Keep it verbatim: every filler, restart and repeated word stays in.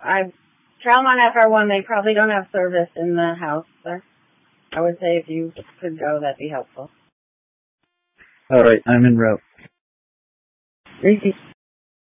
I Trailmont F R one, they probably don't have service in the house, sir. I would say if you could go, that'd be helpful. All right, I'm en route. Reese.